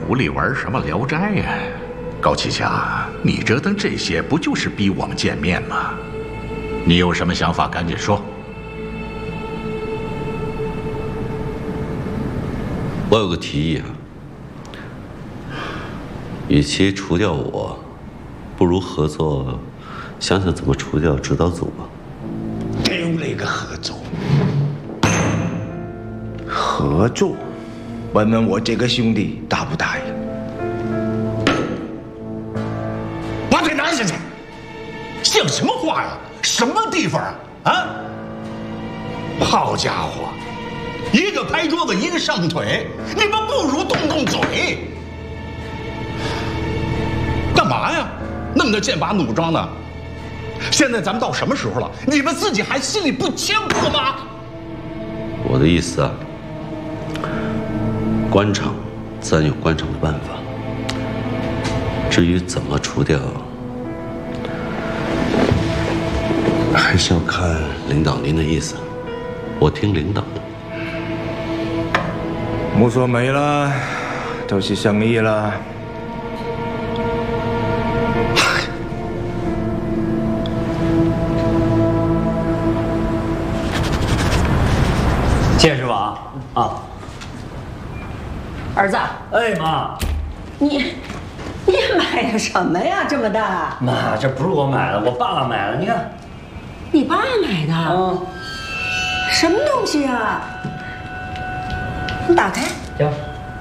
屋里玩什么《聊斋》呀？高启强，你折腾这些不就是逼我们见面吗？你有什么想法赶紧说。 我有个提议啊，与其除掉我，不如合作，想想怎么除掉指导组吧。 丢了个合作，合作，问问我这个兄弟答不答应？把腿拿下去！像什么话呀？什么地方啊？啊！好家伙，一个拍桌子，一个上腿，你们不如动动嘴。干嘛呀？那么多剑拔弩张的。现在咱们到什么时候了？你们自己还心里不清楚吗？ 我的意思啊，官场自然有官场的办法，至于怎么除掉，还是要看领导您的意思。我听领导的。 冇所谓啦，都是生意啦。 谢师傅啊！啊， 儿子， 哎妈， 你买的什么呀？这么大？ 妈，这不是我买的，我爸买的。你看， 你爸买的？ 嗯， 什么东西啊？你打开。 行。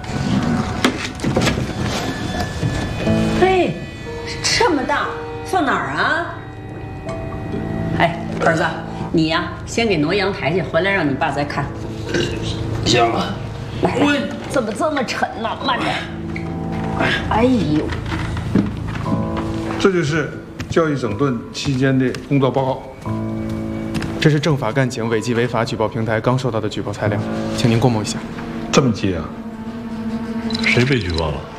哎，这么大，放哪儿啊？哎，儿子，你呀，先给挪阳台去，回来让你爸再看。 行啊。 来，怎么这么沉呢？慢点。哎呦， 这就是教育整顿期间的工作报告。 这是政法干警违纪违法举报平台刚收到的举报材料，请您过目一下。 这么急啊？谁被举报了？